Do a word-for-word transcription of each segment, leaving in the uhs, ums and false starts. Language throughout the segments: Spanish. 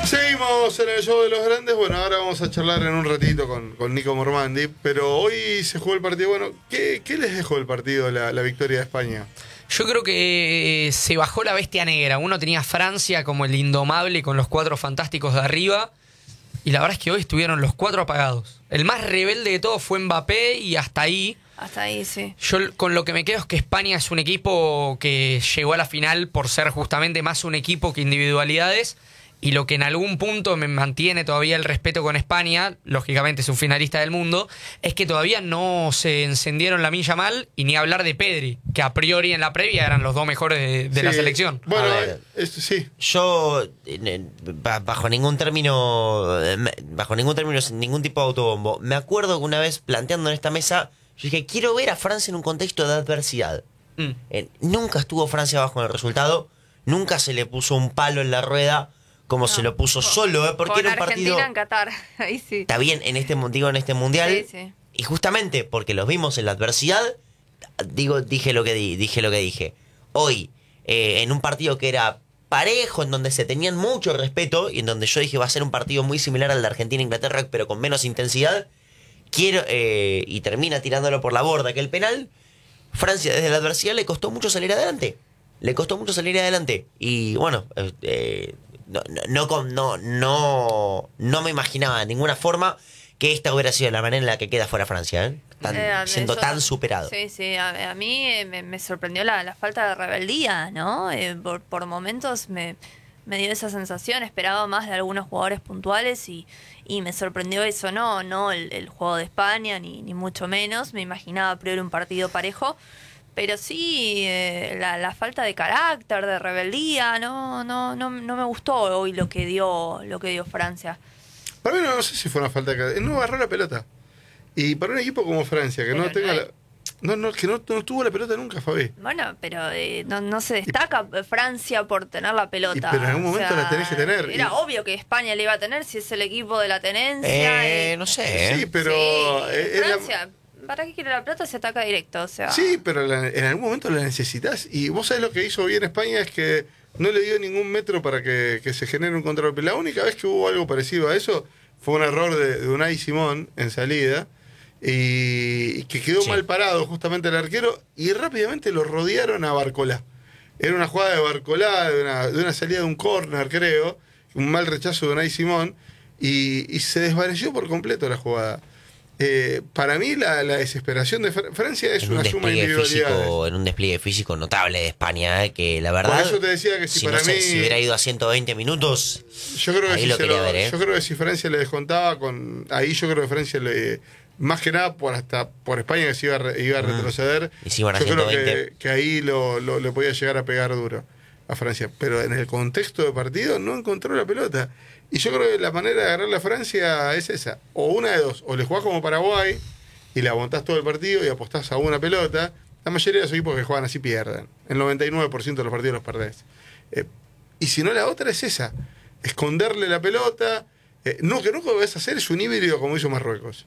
Seguimos en el show de los grandes. Bueno, ahora vamos a charlar en un ratito con, con Nico Mormandi. Pero hoy se jugó el partido. Bueno, ¿qué, qué les dejó el partido, la, la victoria de España? Yo creo que se bajó la bestia negra. Uno tenía Francia como el indomable con los cuatro fantásticos de arriba. Y la verdad es que hoy estuvieron los cuatro apagados. El más rebelde de todos fue Mbappé y hasta ahí... Hasta ahí, sí. Yo con lo que me quedo es que España es un equipo que llegó a la final por ser justamente más un equipo que individualidades. Y lo que en algún punto me mantiene todavía el respeto con España, lógicamente es un finalista del mundo, es que todavía no se encendieron Lamine Yamal y ni hablar de Pedri, que a priori en la previa eran los dos mejores de, de Sí. la selección. Bueno, A ver. esto sí. Yo, eh, ba- bajo ningún término, eh, me- bajo ningún término, sin ningún tipo de autobombo, me acuerdo que una vez planteando en esta mesa, yo dije, quiero ver a Francia en un contexto de adversidad. Mm. Eh, nunca estuvo Francia bajo el resultado, nunca se le puso un palo en la rueda como No. se lo puso solo, ¿eh? Porque Con era un Argentina partido... en Qatar. Ahí sí. Está bien, en este, mu- digo, en este mundial. Sí, sí. Y justamente porque los vimos en la adversidad, digo, dije lo que di, dije lo que dije. Hoy, eh, en un partido que era parejo, en donde se tenían mucho respeto, y en donde yo dije va a ser un partido muy similar al de Argentina-Inglaterra, pero con menos intensidad, quiero, eh, y termina tirándolo por la borda que el penal, Francia desde la adversidad le costó mucho salir adelante. Le costó mucho salir adelante. Y bueno, eh, eh, no, no, no, con- no, no, no me imaginaba de ninguna forma que esta hubiera sido la manera en la que queda fuera Francia, ¿eh? Tan- Eh, a- siendo yo tan tam- superado. Sí, sí, a, a mí eh, me, me sorprendió la, la falta de rebeldía, ¿no? Eh, por, por momentos me, me dio esa sensación, esperaba más de algunos jugadores puntuales y, y me sorprendió eso, no, no el, el juego de España, ni, ni mucho menos, me imaginaba a priori un partido parejo, pero sí eh, la, la falta de carácter, de rebeldía, no, no, no, no me gustó hoy lo que dio, lo que dio Francia. Para mí no, no sé si fue una falta de calidad. No agarró la pelota. Y para un equipo como Francia, que Pero no tenga no la... es- No, no, que no, no tuvo la pelota nunca, Fabi. Bueno, pero eh, no, no se destaca Francia por tener la pelota. Y- pero en algún O momento sea, la tenés que tener. Era Y- obvio que España le iba a tener si es el equipo de la tenencia. Eh, y- no sé, ¿eh? Sí, pero... Sí, eh, es la- Francia, ¿para qué quiere la pelota? Se ataca directo, o sea. Sí, pero la- en algún momento la necesitas. Y vos sabés lo que hizo bien España es que no le dio ningún metro para que, que se genere un contragolpe. La única vez que hubo algo parecido a eso fue un error de, de Unai Simón en salida. Y, y que quedó Sí. mal parado justamente el arquero. Y rápidamente lo rodearon a Barcolá. Era una jugada de Barcolá, de una, de una salida de un córner, creo. Un mal rechazo de Unai Simón. Y, y se desvaneció por completo la jugada. Eh, para mí la, la desesperación de Fr- Francia es En un una suma de despliegue individualidades. físico, en un despliegue físico notable de España, ¿eh? Que la verdad, Por eso te decía que si, si, para no sé, mí si hubiera ido a ciento veinte minutos, yo creo que ahí si lo se quería lo- ver, ¿eh? yo creo que si Francia le descontaba con ahí yo creo que Francia le más que nada por hasta por España que se iba a, re- iba a Mm. retroceder. Y si iban a yo creo ciento que, veinte. que ahí lo, lo- le podía llegar a pegar duro a Francia, pero en el contexto de partido no encontró la pelota. Y yo creo que la manera de agarrar a Francia es esa, o una de dos, o le jugás como Paraguay y le aguantás todo el partido y apostás a una pelota. La mayoría de los equipos que juegan así pierden. El noventa y nueve por ciento de los partidos los perdés. Eh, y si no, la otra es esa. Esconderle la pelota. Eh, no, que nunca vas a hacer es un híbrido como hizo Marruecos.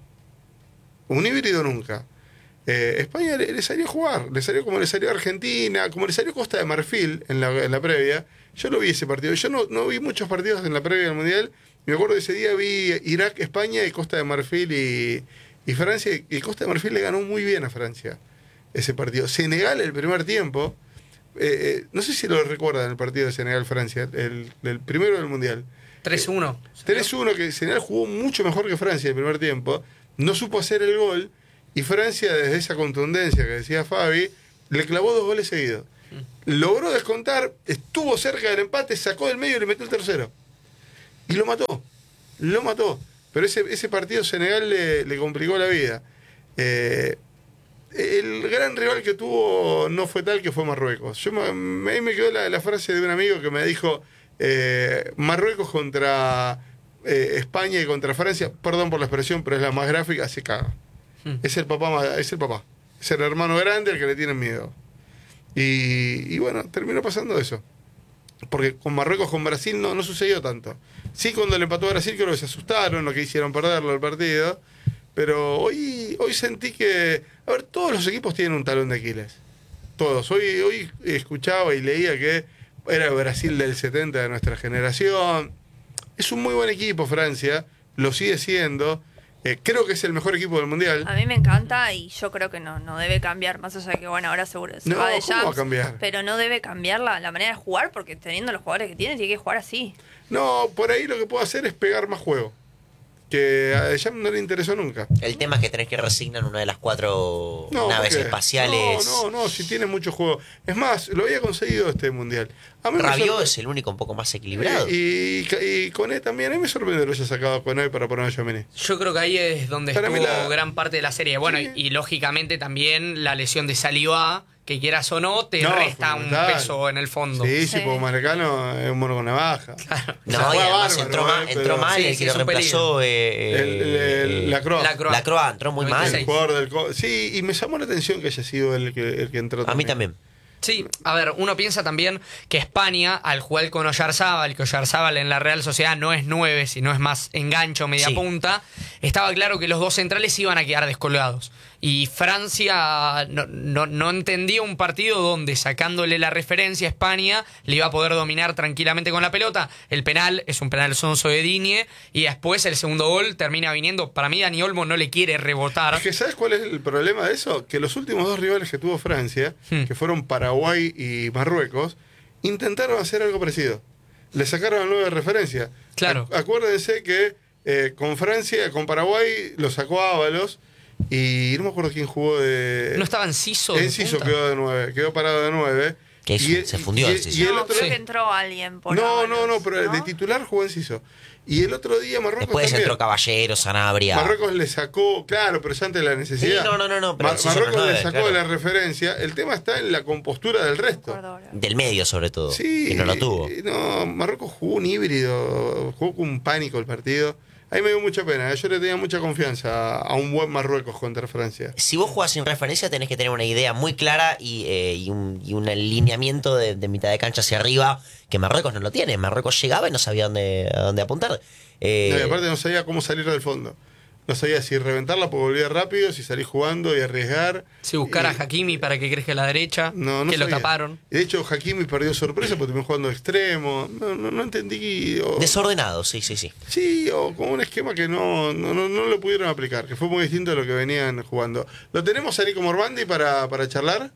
Un híbrido nunca. Eh, España le, le salió a jugar. Le salió como le salió a Argentina, como le salió Costa de Marfil en la, en la previa. Yo lo vi ese partido. Yo no, no vi muchos partidos en la previa del Mundial. Me acuerdo que ese día vi Irak, España y Costa de Marfil y, y Francia. Y Costa de Marfil le ganó muy bien a Francia ese partido. Senegal el primer tiempo. Eh, eh, no sé si lo recuerdan el partido de Senegal-Francia, el, el primero del Mundial. tres uno. tres uno que Senegal jugó mucho mejor que Francia el primer tiempo, no supo hacer el gol y Francia desde esa contundencia que decía Fabi, le clavó dos goles seguidos. Logró descontar, estuvo cerca del empate, sacó del medio y le metió el tercero. Y lo mató, lo mató. Pero ese, ese partido Senegal le, le complicó la vida. Eh, el gran rival que tuvo no fue tal que fue Marruecos. Yo me, me, ahí me quedó la, la frase de un amigo que me dijo eh, Marruecos contra eh, España y contra Francia, perdón por la expresión, pero es la más gráfica, se caga. Hmm. Es el papá, ma- es el papá. Es el hermano grande al que le tienen miedo. Y, y bueno, terminó pasando eso. Porque con Marruecos, con Brasil no, no sucedió tanto. Sí, cuando le empató a Brasil creo que se asustaron, lo que hicieron perderlo el partido. Pero hoy, hoy sentí que... A ver, todos los equipos tienen un talón de Aquiles. Todos. Hoy, hoy escuchaba y leía que era Brasil del setenta de nuestra generación. Es un muy buen equipo Francia, lo sigue siendo. Eh, creo que es el mejor equipo del Mundial. A mí me encanta y yo creo que no, no debe cambiar, más allá de que bueno, ahora seguro se No, va de ¿cómo va a Champs, cambiar? pero no debe cambiar la, la manera de jugar porque teniendo los jugadores que tiene, tiene que jugar así. No, por ahí lo que puedo hacer es pegar más juego. Que a Deschamps no le interesó nunca. El tema es que tenés que resignar una de las cuatro No, naves ¿por qué? espaciales. No, no, no, si tiene mucho juego. Es más, lo había conseguido este Mundial. A mí me Rabiot sorpre- es el único un poco más equilibrado. Y, y, y Koné también. A mí me sorprende que lo haya sacado a Koné para poner a Tchouaméni. Yo creo que ahí es donde Para estuvo mí la- gran parte de la serie. Bueno, Sí. y, y lógicamente también la lesión de Saliba, que quieras o no, te No, resta un fundamental. peso en el fondo. Sí, sí, Sí. porque Marcano es un mono con navaja. No, O sea, y juega además bárbaro, entró, eh, mal, pero- entró mal Sí, el sí, que es lo un reemplazó. eh, El, el, eh, la Croix. La Croix. La Croix entró muy mal. El noventa y seis. jugador del co- Sí, y me llamó la atención que haya sido el que, el que entró. A mí también. Sí, a ver, uno piensa también que España, al jugar con Oyarzábal, que Oyarzábal en la Real Sociedad no es nueve, sino es más engancho, media Sí. punta, estaba claro que los dos centrales iban a quedar descolgados. Y Francia no, no, no entendía un partido donde, sacándole la referencia a España, le iba a poder dominar tranquilamente con la pelota. El penal es un penal sonso de Digne, y después el segundo gol termina viniendo. Para mí, Dani Olmo no le quiere rebotar. Es que ¿sabes cuál es el problema de eso? Que los últimos dos rivales que tuvo Francia, Hmm. que fueron Paraguay y Marruecos, intentaron hacer algo parecido. Le sacaron el nueve de referencia. Claro. Ac- acuérdense que eh, con Francia, con Paraguay, lo sacó Ábalos y no me acuerdo quién jugó de... No estaba Enciso. de Enciso punta. quedó de nueve, quedó parado de nueve. Que hizo? Y el- Se fundió y, Enciso. y el No, otro... creo Sí. que entró alguien por No, Ábalos, no, no, pero ¿no? de titular jugó Enciso. Y el otro día Marruecos Después también. entró Caballero, Sanabria. Marruecos le sacó, claro, pero ya ante la necesidad. Sí, no, no, no, no, pero Mar- sí son Marruecos los nueve, le sacó claro. de la referencia. El tema está en la compostura del resto. Córdoba. Del medio, sobre todo. Sí, Que no lo tuvo. eh, No, Marruecos jugó un híbrido, jugó con un pánico el partido. Ahí me dio mucha pena. Yo le tenía mucha confianza a un buen Marruecos contra Francia. Si vos jugás sin referencia, tenés que tener una idea muy clara y, eh, y, un, y un alineamiento de, de mitad de cancha hacia arriba, que Marruecos no lo tiene. Marruecos llegaba y no sabía dónde, a dónde apuntar. Eh, No, y aparte no sabía cómo salir del fondo. No sabía si reventarla porque volvía rápido, si salir jugando y arriesgar. Si buscar a Y- Hakimi para que crezca a la derecha, No, no que lo sabía. taparon. Y de hecho, Hakimi perdió sorpresa porque terminó jugando de extremo. No, no, no entendí. o- Desordenado, sí, sí, sí. Sí, o como un esquema que no, no, no, no lo pudieron aplicar, que fue muy distinto a lo que venían jugando. ¿Lo tenemos a Nico Morбandi para, para charlar?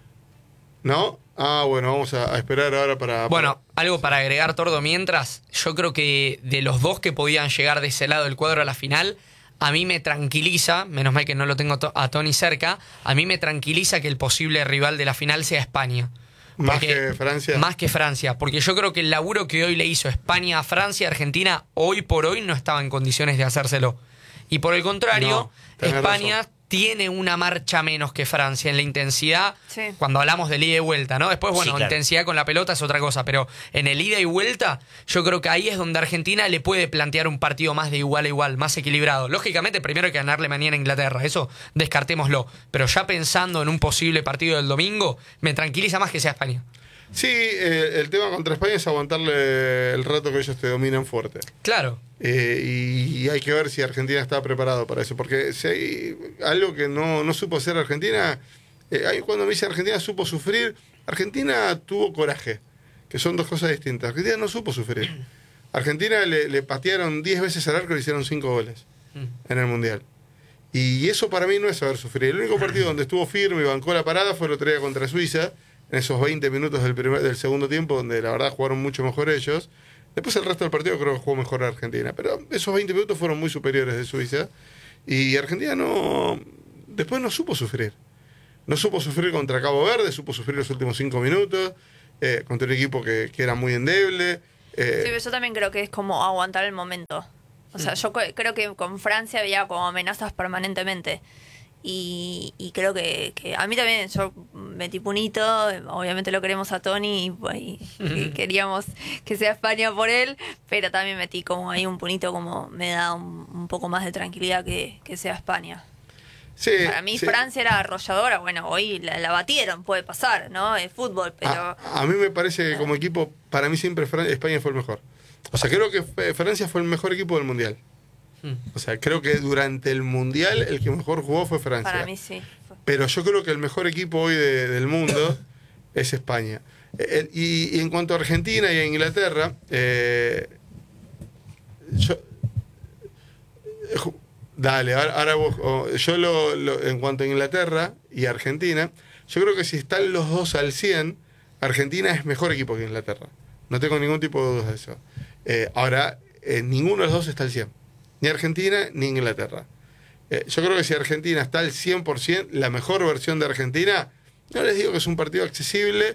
¿No? Ah, bueno, vamos a, a esperar ahora para... Bueno, algo para agregar, Tordo, mientras, yo creo que de los dos que podían llegar de ese lado del cuadro a la final, a mí me tranquiliza, menos mal que no lo tengo to- a Tony cerca, a mí me tranquiliza que el posible rival de la final sea España. Más Porque- que Francia. Más que Francia, porque yo creo que el laburo que hoy le hizo España a Francia, Argentina, hoy por hoy no estaba en condiciones de hacérselo. Y por el contrario, No, tenés España razón. tiene una marcha menos que Francia en la intensidad, Sí. cuando hablamos del ida y vuelta, ¿no? Después, bueno, Sí, claro. intensidad con la pelota es otra cosa, pero en el ida y vuelta, yo creo que ahí es donde Argentina le puede plantear un partido más de igual a igual, más equilibrado. Lógicamente, primero hay que ganarle mañana a Inglaterra, eso descartémoslo. Pero ya pensando en un posible partido del domingo, me tranquiliza más que sea España. Sí, eh, el tema contra España es aguantarle el rato que ellos te dominan fuerte. Claro. Eh, y, y hay que ver si Argentina está preparado para eso. Porque si hay algo que no, no supo hacer Argentina, eh, ahí cuando me dice Argentina supo sufrir, Argentina tuvo coraje, que son dos cosas distintas. Argentina no supo sufrir. Argentina le, le patearon diez veces al arco y le hicieron cinco goles en el Mundial. Y eso para mí no es saber sufrir. El único partido donde estuvo firme y bancó la parada fue el otro día contra Suiza, en esos veinte minutos del, primer, del segundo tiempo, donde la verdad jugaron mucho mejor ellos. Después el resto del partido creo que jugó mejor Argentina. Pero esos veinte minutos fueron muy superiores de Suiza. Y Argentina no... Después no supo sufrir. No supo sufrir contra Cabo Verde, supo sufrir los últimos cinco minutos, eh, contra un equipo que, que era muy endeble. Eh, Sí, pero yo también creo que es como aguantar el momento. O sea, yo co- creo que con Francia había como amenazas permanentemente. Y, y creo que, que a mí también, yo metí punito, obviamente lo queremos a Tony y, y- y queríamos que sea España por él, pero también metí como ahí un punito como me da un, un poco más de tranquilidad que, que sea España. sí, Para mí sí. Francia era arrolladora, bueno, hoy la, la batieron, puede pasar, ¿no? Es fútbol, pero... A, a mí me parece que como equipo, para mí siempre Fran- España fue el mejor. O sea, creo que fue- Francia fue el mejor equipo del Mundial. O sea, creo que durante el Mundial el que mejor jugó fue Francia. Para mí sí. Pero yo creo que el mejor equipo hoy de- del mundo es España. Eh, y, y en cuanto a Argentina y a Inglaterra, eh, yo, dale, ahora, ahora vos, oh, yo lo, lo, en cuanto a Inglaterra y Argentina, yo creo que si están los dos al cien, Argentina es mejor equipo que Inglaterra. No tengo ningún tipo de dudas de eso. Eh, ahora, eh, ninguno de los dos está al cien. Ni Argentina ni Inglaterra. Eh, yo creo que si Argentina está al cien por ciento, la mejor versión de Argentina, no les digo que es un partido accesible,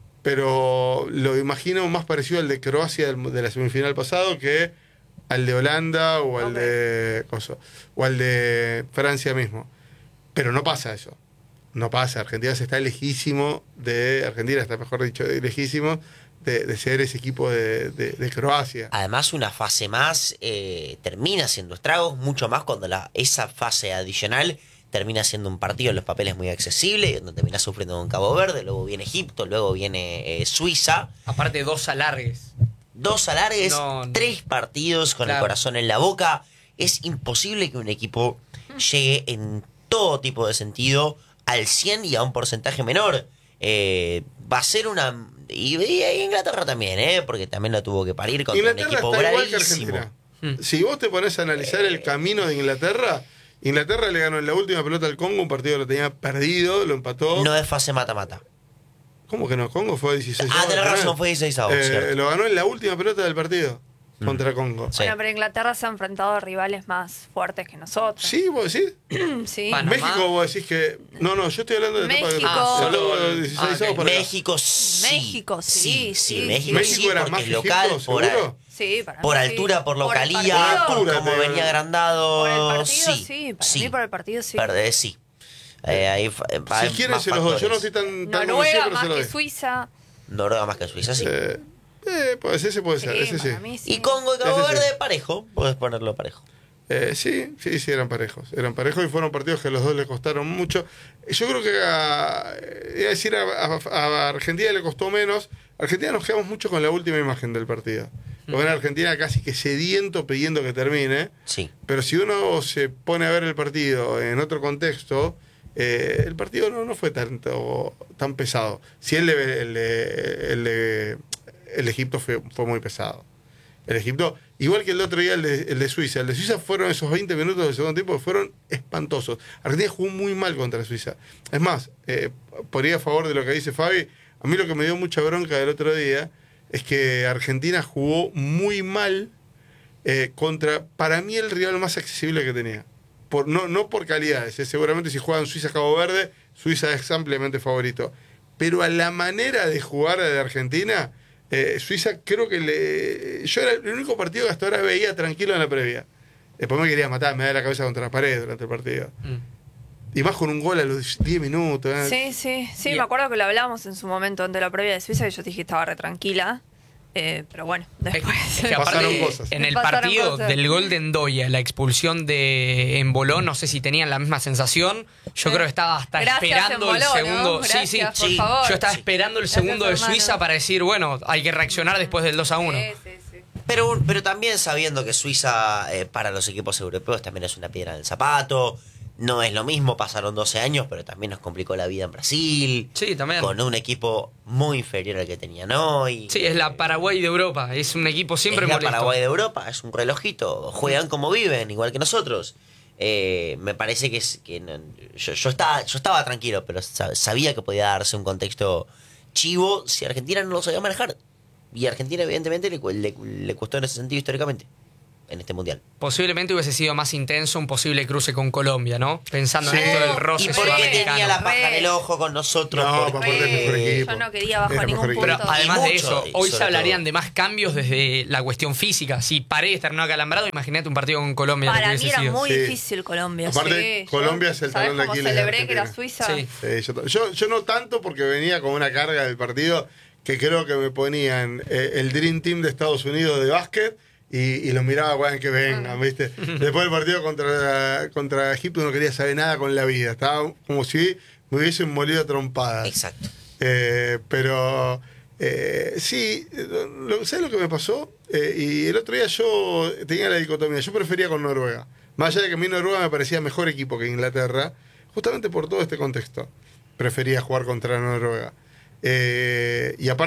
pero lo imagino más parecido al de Croacia del, de la semifinal pasado que al de Holanda o al, okay. de, coso, o al de Francia mismo. Pero no pasa eso. No pasa. Argentina se está lejísimo de... Argentina está, mejor dicho, lejísimo de, de ser ese equipo de, de, de Croacia. Además, una fase más eh, termina siendo estragos, mucho más cuando la, esa fase adicional termina siendo un partido en los papeles muy accesible, donde termina sufriendo con Cabo Verde, luego viene Egipto, luego viene eh, Suiza. Aparte, dos alargues. Dos alargues, no, no. tres partidos con claro. el corazón en la boca. Es imposible que un equipo llegue en todo tipo de sentido al cien y a un porcentaje menor. Eh, va a ser una... Y, y Inglaterra también, ¿eh? Porque también lo tuvo que parir contra Inglaterra un equipo está igual que bravísimo. Argentina. Hmm. Si vos te pones a analizar eh, el camino de Inglaterra, Inglaterra le ganó en la última pelota al Congo, un partido que lo tenía perdido, lo empató. No es fase mata-mata. ¿Cómo que no? Congo fue dieciséis Ah, tenés razón, fue dieciséis avos, eh, Lo ganó en la última pelota del partido mm. contra Congo. Sí. Bueno, pero Inglaterra se ha enfrentado a rivales más fuertes que nosotros. Sí, vos decís. Sí. Panamá. México, vos decís que... No, no, yo estoy hablando de... México. Ah, solo dieciséis ah, okay. para México sí. México sí. Sí, sí, sí México México sí, era porque más es que local, Egipto, por, ¿seguro? Sí, para por mí altura, sí. por Por localía, por altura, cómo pero... venía agrandado. Por el partido sí, sí, para sí. mí por el partido sí. Perde, sí. Eh, ahí, eh, si quieren se los doy, yo no estoy tan... tan Noruega más se que doy. Suiza. Noruega más que Suiza, sí. Eh, eh, pues ese puede ser, Sí, ese sí. para mí sí. Y Congo y Cabo Ese sí. Verde, parejo. Puedes ponerlo parejo. Eh, sí, sí, sí, eran parejos. Eran parejos y fueron partidos que a los dos les costaron mucho. Yo creo que a, iba a decir a, a, a Argentina le costó menos. Argentina nos quedamos mucho con la última imagen del partido. Lo ven a Argentina casi que sediento pidiendo que termine. Sí. Pero si uno se pone a ver el partido en otro contexto, eh, el partido no, no fue tanto, tan pesado. Sí, el de, el de, el de, el de Egipto fue, fue muy pesado. El Egipto, igual que el otro día el de, el de Suiza. El de Suiza fueron esos veinte minutos del segundo tiempo que fueron espantosos. Argentina jugó muy mal contra Suiza. Es más, eh, por ir a favor de lo que dice Fabi, a mí lo que me dio mucha bronca del otro día es que Argentina jugó muy mal eh, contra, para mí, el rival más accesible que tenía. Por, no, no por calidades, eh, seguramente si juegan Suiza-Cabo Verde, Suiza es ampliamente favorito. Pero a la manera de jugar de Argentina, eh, Suiza creo que le... Yo era el único partido que hasta ahora veía tranquilo en la previa. Después me quería matar, me da la cabeza contra la pared durante el partido. Mm. Y más con un gol a los diez minutos. ¿eh? Sí, sí, sí, Bien. Me acuerdo que lo hablamos en su momento ante la previa de Suiza y yo te dije que estaba re tranquila. Eh, pero bueno, después... Es que aparte, Pasaron cosas. en el Pasaron partido cosas. del gol de Ndoye, la expulsión de Emboló, no sé si tenían la misma sensación. Yo Eh, creo que estaba hasta gracias, esperando Emboló, el segundo. ¿no? Sí, sí, Gracias, por sí. favor. Yo estaba Sí. esperando el Gracias, segundo de hermano. Suiza para decir, bueno, hay que reaccionar después del dos a uno. Sí, sí, sí. Pero, pero también sabiendo que Suiza, eh, para los equipos europeos, también es una piedra en el zapato. No es lo mismo, pasaron doce años, pero también nos complicó la vida en Brasil. Sí, también. Con un equipo muy inferior al que tenían hoy. Sí, es la Paraguay de Europa. Es un equipo siempre es la molesto. Paraguay de Europa, es un relojito. Juegan como viven, igual que nosotros. Eh, me parece que, es, que no, yo, yo, estaba, yo estaba tranquilo, pero sabía que podía darse un contexto chivo si Argentina no lo sabía manejar. Y a Argentina, evidentemente, le, le, le costó en ese sentido históricamente. En este mundial. Posiblemente hubiese sido más intenso un posible cruce con Colombia, ¿no? Pensando Sí. en esto del roce ¿Y por qué sudamericano. tenía la paja en el ojo con nosotros? No, Porque- aparte es mejor equipo. Yo no quería bajo Era ningún mejor punto. Pero además Y de mucho, eso, y hoy se sobre hablarían todo. de más cambios desde la cuestión física. Si Paredes terminó acalambrado, imagínate un partido con Colombia. lo que Para mí hubiese era sido. muy Sí. difícil Colombia. Aparte, sí. Colombia Yo- es el ¿sabés talón de cómo Aquiles de celebré que era Argentina? Suiza? Sí. Sí, yo, yo, yo no tanto porque venía con una carga del partido que creo que me ponían eh, el Dream Team de Estados Unidos de básquet y, y los miraba, weón, que vengan, ¿viste? Después del partido contra, contra Egipto no quería saber nada con la vida. Estaba como si me hubiesen molido a trompadas. Exacto. Eh, pero eh, sí, lo, ¿sabes lo que me pasó? Eh, y el otro día yo tenía la dicotomía. Yo prefería con Noruega. Más allá de que a mí Noruega me parecía mejor equipo que Inglaterra, justamente por todo este contexto. Prefería jugar contra Noruega. Eh, y aparte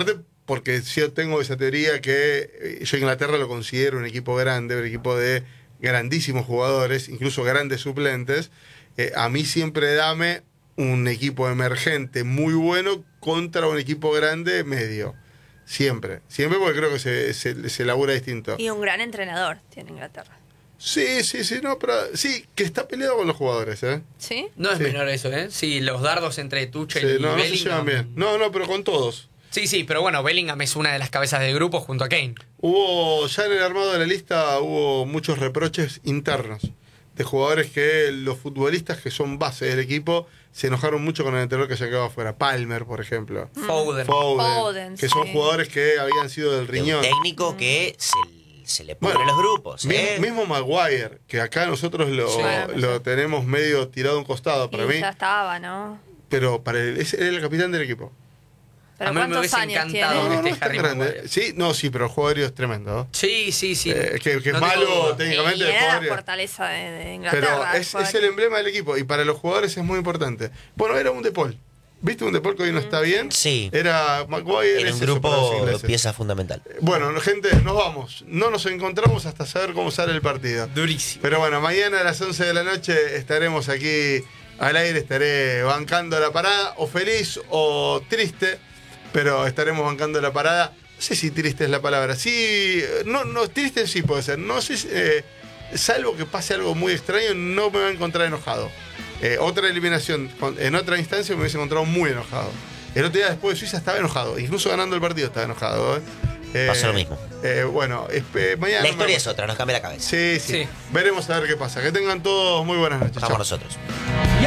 porque yo tengo esa teoría que eh, yo Inglaterra lo considero un equipo grande, un equipo de grandísimos jugadores, incluso grandes suplentes. Eh, a mí siempre dame un equipo emergente muy bueno contra un equipo grande medio. Siempre. Siempre porque creo que se, se, se labura distinto. Y un gran entrenador tiene Inglaterra. Sí, sí, sí, no, pero sí, que está peleado con los jugadores, ¿eh? ¿Sí? No es Sí. menor eso, ¿eh? Sí, los dardos entre Tuchel Sí, y no, no se Bellingham. llevan bien. No, no, pero con todos. Sí, sí, pero bueno, Bellingham es una de las cabezas del grupo junto a Kane. Hubo, ya en el armado de la lista hubo muchos reproches internos de jugadores que los futbolistas que son base del equipo se enojaron mucho con el entrenador que se quedó afuera. Palmer, por ejemplo. Foden. Foden, Foden, que son sí. jugadores que habían sido del De un riñón. técnico que se, se le pone Bueno, en los grupos. Mi- ¿eh? Mismo Maguire, que acá nosotros lo, Sí. lo tenemos medio tirado a un costado para y mí, ya estaba, ¿no? pero para él, es él el capitán del equipo. Pero A mí me ¿cuántos hubiese años encantado tiene? No, no, este no es tan Harry grande. Maguire. Sí, no, sí, pero el juego aéreo es tremendo. ¿eh? Sí, sí, sí. Eh, que que No es tengo malo duda. técnicamente Y el juego era la aéreo. fortaleza de, de Pero Inglaterra. es, el es el emblema del equipo y para los jugadores es muy importante. Bueno, era un De Paul. ¿Viste un De Paul que hoy no está bien? Sí. Era Maguire. En es un eso para los grupo ingleses. pieza fundamental. Bueno, gente, nos vamos. No nos encontramos hasta saber cómo sale el partido. Durísimo. Pero bueno, mañana a las once de la noche estaremos aquí al aire. Estaré bancando la parada, o feliz o triste, pero estaremos bancando la parada. No sé si triste es la palabra. Sí, no, no, triste sí puede ser. No sé, si, eh, salvo que pase algo muy extraño, no me va a encontrar enojado. Eh, otra eliminación, con- en otra instancia me hubiese encontrado muy enojado. El otro día después de Suiza estaba enojado, incluso ganando el partido estaba enojado. ¿eh? Eh, Pasó lo mismo. eh, bueno, espe- mañana. La historia me- es otra, nos cambia la cabeza. Sí, sí, Sí. Veremos a ver qué pasa. Que tengan todos muy buenas noches. Vamos Chao. nosotros.